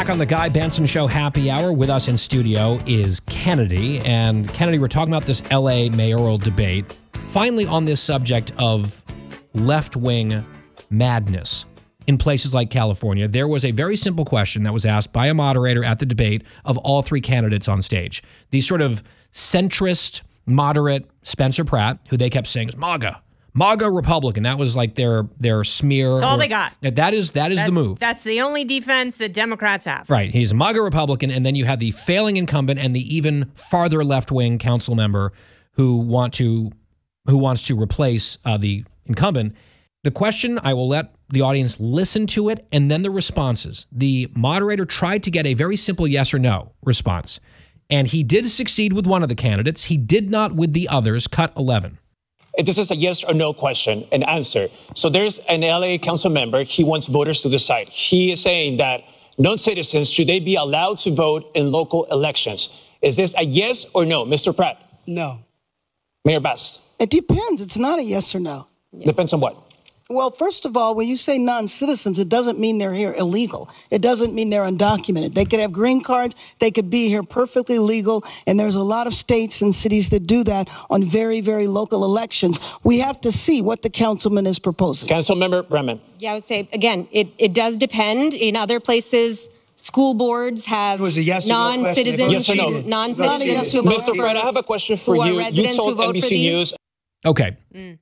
Back on the Guy Benson Show Happy Hour. With us in studio is Kennedy. And Kennedy, we're talking about this LA mayoral debate. Finally, on this subject of left-wing madness in places like California, there was a very simple question that was asked by a moderator at the debate of all three candidates on stage. The sort of centrist, moderate Spencer Pratt, who they kept saying is MAGA Republican. That was like their smear. That's all they got. That's the move. That's the only defense that Democrats have. Right. He's a MAGA Republican, and then you have the failing incumbent and the even farther left-wing council member who wants to replace the incumbent. The question, I will let the audience listen to it, and then the responses. The moderator tried to get a very simple yes or no response, and he did succeed with one of the candidates. He did not with the others. Cut 11. This is a yes or no question and answer. So there's an LA council member. He wants voters to decide. He is saying that non-citizens, should they be allowed to vote in local elections? Is this a yes or no, Mr. Pratt? No. Mayor Bass? It depends. It's not a yes or no. Depends on what? Well, first of all, when you say non-citizens, it doesn't mean they're here illegal. It doesn't mean they're undocumented. They could have green cards. They could be here perfectly legal. And there's a lot of states and cities that do that on very, very local elections. We have to see what the councilman is proposing. Councilmember Bremen. Yeah, I would say, again, it does depend. In other places, school boards have non-citizens. Yes or no? Non-citizens who Mr. Pratt, I have a question for you. You told NBC News. Okay.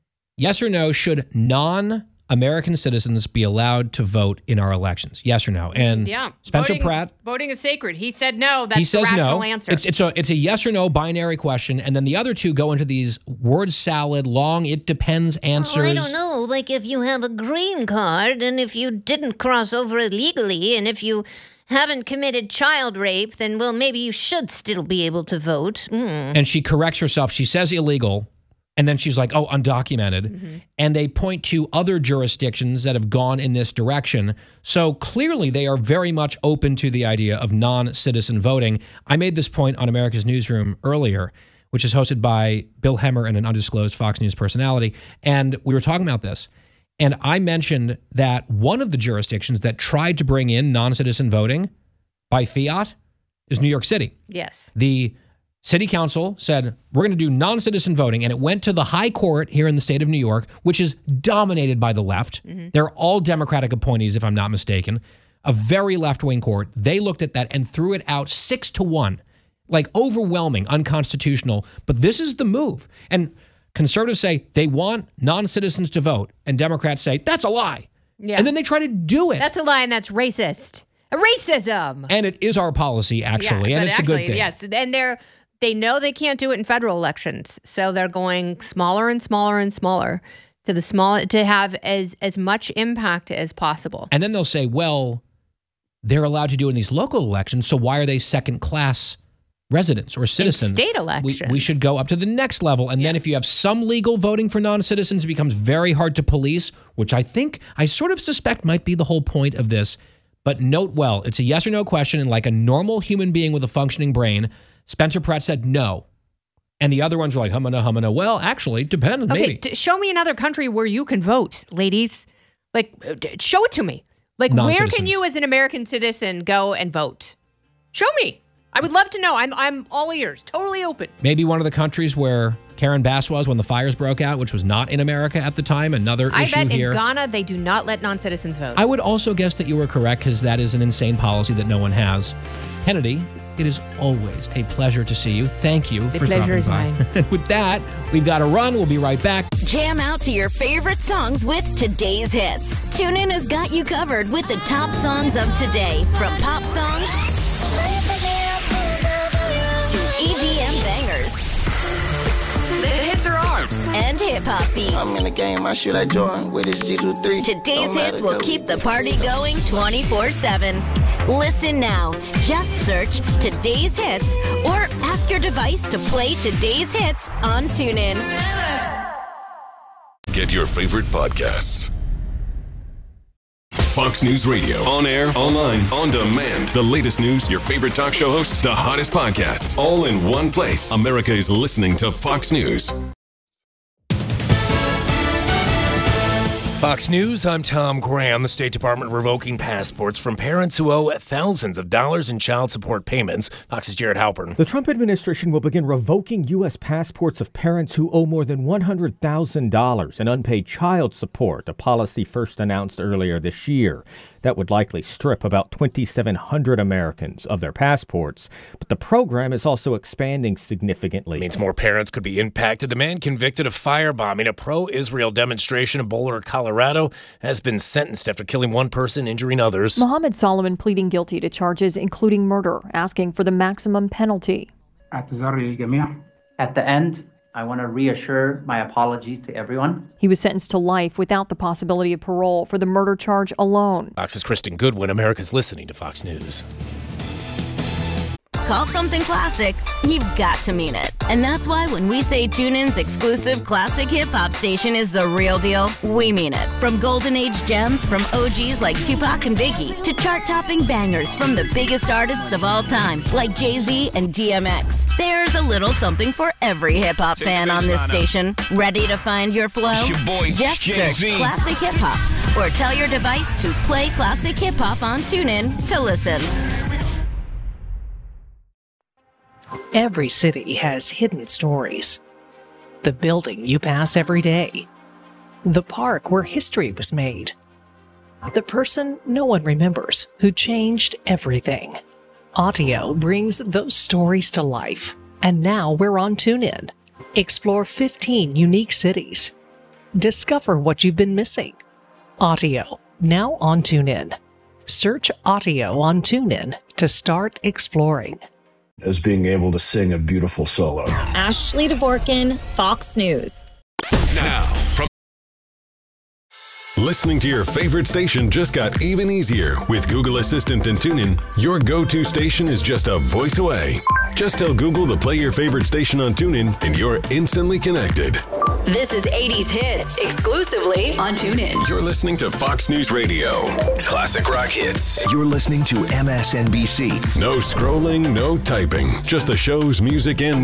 Yes or no, should non-American citizens be allowed to vote in our elections? Yes or no? And Spencer Pratt. Voting is sacred. He said no. That's the rational answer. It's a yes or no binary question. And then the other two go into these word salad, long, it depends answers. I don't know. Like if you have a green card and if you didn't cross over illegally and if you haven't committed child rape, then, well, maybe you should still be able to vote. And she corrects herself. She says illegal. And then she's like, oh, undocumented. Mm-hmm. And they point to other jurisdictions that have gone in this direction. So clearly they are very much open to the idea of non-citizen voting. I made this point on America's Newsroom earlier, which is hosted by Bill Hemmer and an undisclosed Fox News personality. And we were talking about this. And I mentioned that one of the jurisdictions that tried to bring in non-citizen voting by fiat is New York City. Yes. The City Council said, we're going to do non-citizen voting, and it went to the High Court here in the state of New York, which is dominated by the left. Mm-hmm. They're all Democratic appointees, if I'm not mistaken. A very left-wing court. They looked at that and threw it out 6-1, like overwhelming, unconstitutional. But this is the move. And conservatives say they want non-citizens to vote, and Democrats say, that's a lie. Yeah. And then they try to do it. That's a lie, and that's racist. Racism. And it is our policy, actually, and it's a good thing. Yes, and they know they can't do it in federal elections, so they're going smaller and smaller and smaller to have as much impact as possible. And then they'll say, well, they're allowed to do it in these local elections, so why are they second-class residents or citizens? In state elections. We should go up to the next level. And then if you have some legal voting for non-citizens, it becomes very hard to police, which I sort of suspect might be the whole point of this. But note well, it's a yes or no question, and like a normal human being with a functioning brain, Spencer Pratt said no. And the other ones were like, humana. Well, actually, depends, maybe. Okay, show me another country where you can vote, ladies. Like, show it to me. Like, where can you as an American citizen go and vote? Show me. I would love to know. I'm all ears, totally open. Maybe one of the countries where Karen Bass was when the fires broke out, which was not in America at the time. Another issue here. I bet in Ghana, they do not let non-citizens vote. I would also guess that you were correct, because that is an insane policy that no one has. Kennedy, it is always a pleasure to see you. Thank you for dropping by. The pleasure is mine. And with that, we've got to run. We'll be right back. Jam out to your favorite songs with today's hits. TuneIn has got you covered with the top songs of today, from pop songs to EDM bangers. The hits are on. And hip-hop beats. I'm in the game, I shoot like Jordan with his G23. Today's hits will keep the party going 24/7. Listen now. Just search Today's Hits or ask your device to play Today's Hits on TuneIn. Get your favorite podcasts. Fox News Radio. On air, online, on demand. The latest news, your favorite talk show hosts, the hottest podcasts, all in one place. America is listening to Fox News. Fox News, I'm Tom Graham. The State Department revoking passports from parents who owe thousands of dollars in child support payments. Fox's Jared Halpern. The Trump administration will begin revoking U.S. passports of parents who owe more than $100,000 in unpaid child support, a policy first announced earlier this year. That would likely strip about 2,700 Americans of their passports. But the program is also expanding significantly. It means more parents could be impacted. The man convicted of firebombing a pro-Israel demonstration in Boulder, Colorado, has been sentenced after killing one person, injuring others. Mohammed Solomon pleading guilty to charges including murder, asking for the maximum penalty. At the end, I want to reassure my apologies to everyone. He was sentenced to life without the possibility of parole for the murder charge alone. Fox's Kristen Goodwin. America's listening to Fox News. Call something classic, you've got to mean it. And that's why when we say TuneIn's exclusive classic hip-hop station is the real deal, we mean it. From golden age gems from OGs like Tupac and Biggie to chart-topping bangers from the biggest artists of all time like Jay-Z and DMX. There's a little something for every hip-hop fan on this station. Ready to find your flow? It's your boy, just Jay-Z. search Classic Hip Hop or tell your device to play Classic Hip Hop on TuneIn to listen. Every city has hidden stories. The building you pass every day. The park where history was made. The person no one remembers who changed everything. Audio brings those stories to life. And now we're on TuneIn. Explore 15 unique cities. Discover what you've been missing. Audio, now on TuneIn. Search Audio on TuneIn to start exploring. As being able to sing a beautiful solo. Ashley Dvorkin, Fox News. Now, from listening to your favorite station just got even easier with Google Assistant and TuneIn. Your go-to station is just a voice away. Just tell Google to play your favorite station on TuneIn and you're instantly connected. This is 80s Hits, exclusively on TuneIn. You're listening to Fox News Radio. Classic rock hits. You're listening to MSNBC. No scrolling, no typing. Just the show's music and